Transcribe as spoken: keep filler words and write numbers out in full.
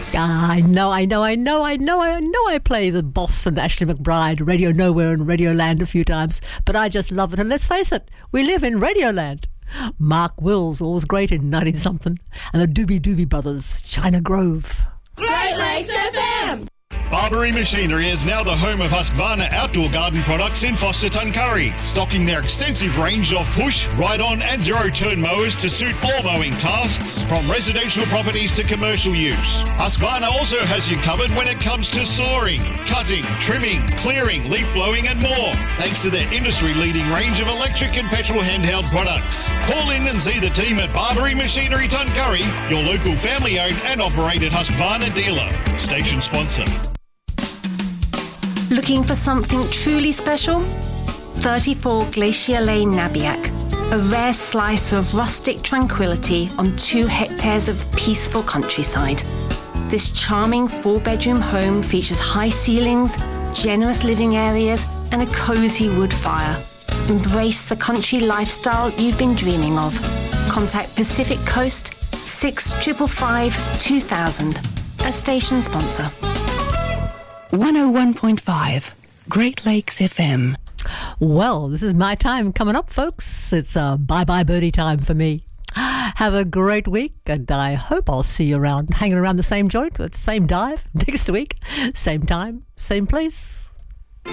Ah, I know, I know, I know, I know, I know I play the Boss and Ashley McBride, Radio Nowhere and Radio Land a few times, but I just love it. And let's face it, we live in Radio Land. Mark Wills, always great in ninety-something, and the Doobie Doobie Brothers, China Grove. Great Lakes F M! Barbary Machinery is now the home of Husqvarna outdoor garden products in Foster Tuncurry, stocking their extensive range of push, ride-on and zero-turn mowers to suit all mowing tasks, from residential properties to commercial use. Husqvarna also has you covered when it comes to sawing, cutting, trimming, clearing, leaf blowing and more, thanks to their industry-leading range of electric and petrol handheld products. Call in and see the team at Barbary Machinery Tuncurry, your local family-owned and operated Husqvarna dealer. Station sponsor. Looking for something truly special? thirty-four Glacier Lane, Nabiac. A rare slice of rustic tranquility on two hectares of peaceful countryside. This charming four-bedroom home features high ceilings, generous living areas, and a cosy wood fire. Embrace the country lifestyle you've been dreaming of. Contact Pacific Coast six five five two thousand as station sponsor. one oh one point five Great Lakes F M. Well, this is my time coming up, folks. It's uh, bye-bye birdie time for me. Have a great week, and I hope I'll see you around, hanging around the same joint, with the same dive next week. Same time, same place.